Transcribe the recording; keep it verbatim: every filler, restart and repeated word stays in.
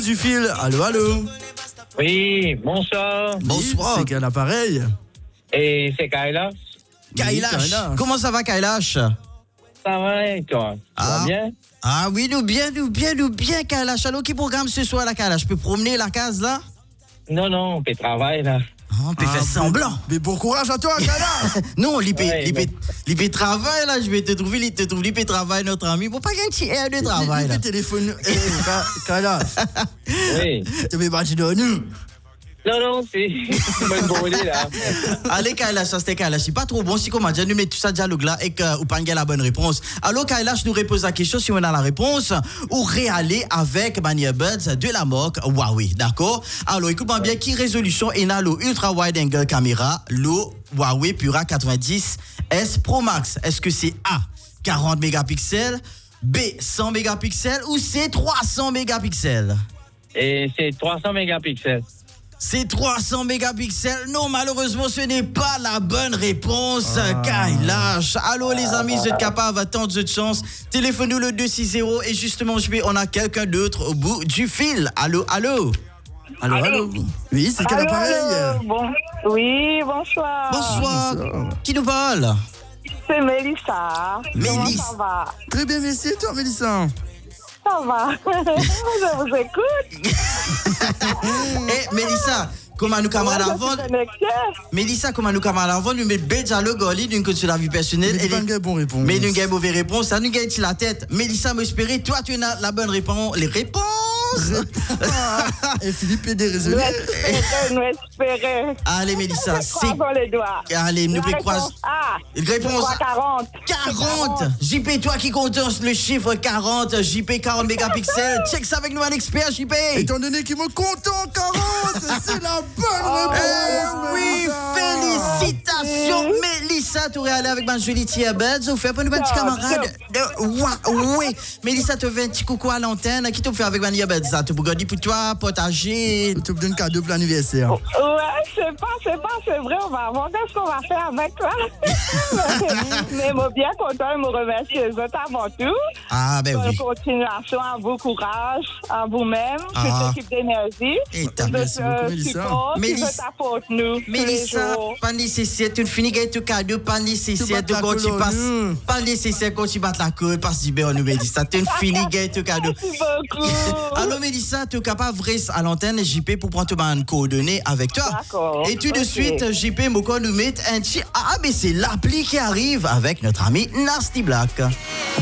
Du fil, allô, allô. Oui, bonsoir. Bonsoir. C'est quel appareil? Et c'est Kailash. Kailash. Oui, Kailash. Comment ça va, Kailash? Ça va et toi? Ça Ah. va bien? Ah oui, nous bien, nous bien, nous bien, Kailash. Alors, qui programme ce soir, la Kailash? Je peux promener la case, là? Non, non, on peut travailler là. Ah, on peut Ah, faire semblant. Mais bon courage à toi, Kailash. Non, l'I P, Ouais, l'I P, mais- l'I P travail, là, je vais te trouver, l'I P te trouve, l'I P travail, notre ami. Pour pas qu'il y ait un petit air de travail, là. Le téléphone. Eh, Ka- Kailash. Oui. Tu veux partir de nous? Non, non, c'est une bonne bonne là. Allez, Kailash, ça c'était Kailash. C'est pas trop bon si, comment dire, nous mettons tout ça dialogue là et qu'on pas la bonne réponse. Alors, Kailash nous repose la question si on a la réponse ou réaller avec Mania Buds de la marque Huawei. D'accord? Alors, écoute-moi bien, qui résolution est là, le ultra wide angle caméra, le Huawei Pura quatre-vingt-dix S Pro Max? Est-ce que c'est A, quarante mégapixels, B, cent mégapixels ou C, trois cents mégapixels? Et c'est trois cents mégapixels. C'est trois cents mégapixels. Non, malheureusement, ce n'est pas la bonne réponse. Ah. Kailash. Allô, les amis, vous êtes capables, attendez de chance. Téléphone-nous le deux six zéro et justement, je vais, on a quelqu'un d'autre au bout du fil. Allô, allô. Allô, allô. Oui, c'est quel Allô, appareil? allô, bon. Oui, bonsoir. Bonsoir. bonsoir. Qui nous parle? C'est Mélissa. Comment Mélissa. ça va? Très bien, merci. Et toi, Mélissa? Ça va. Je vous écoute. Eh, Mélissa, comment nous camarades Ouais, avant? je suis connectée. Mélissa, comment nous camarades avant? Nous mettons déjà le goli d'une côté sur la vie personnelle. Mais et pas les- une bonne réponse. Mais nous avons une mauvaise réponse, ça nous gagne la tête. Mélissa, m'espérer, toi, tu as la bonne réponse. Les réponses. Et Philippe est Nous désolé. espérons, nous espérons. Allez, Mélissa, c'est. Croisons les doigts. Allez, nous La pouvons croiser. réponse A. Réponse Je crois quarante. quarante. J P, toi qui comptes le chiffre quarante. J P, quarante mégapixels. Check ça avec nous, un expert, J P. Étant donné qu'il me compte en quarante, c'est la bonne Oh, réponse. Eh oui, Mélissa. félicitations, Mélissa. Tu aurais allé avec ma jolie tia Buds. Vous faites pas nous un petit Ah, camarade de Huawei. Mélissa, te fait un petit coucou à l'antenne. Qui te fait avec ma tia Buds? Ça te bouge pour toi, potager. Je te donne cadeau pour l'anniversaire. Ouais, je sais pas, je sais pas, c'est vrai, on va voir qu'est-ce qu'on va faire avec toi. Mais moi bien content et me remercier les autres avant tout. Ah, ben Bonne oui. continuation, à vous courage, à vous-même, Ah. toute l'équipe d'énergie. Et t'as- de merci ce beaucoup, Mélissa. support qui Mélissa. veut t'apporter nous tous les Mélissa, jours. pas nécessaire, tu finis avec tout cadeau, pas nécessaire Tu de battes quand la tu colonne. passes, pas nécessaire quand tu battes la queue, parce que ben, nous Mélissa, tu finis avec tout cadeau. Merci beaucoup. Alors Mélissa, tu es capable de vrai à l'antenne J P pour prendre une coordonnée avec toi. D'accord. Et tout de Ok. suite, J P, Moko nous met un petit A B C, l'appli qui arrive avec notre ami Nasty Black.